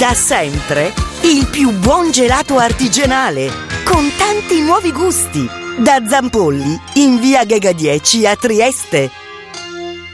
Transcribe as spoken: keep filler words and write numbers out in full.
da sempre il più buon gelato artigianale, con tanti nuovi gusti. Da Zampolli, in via Ghega dieci a Trieste.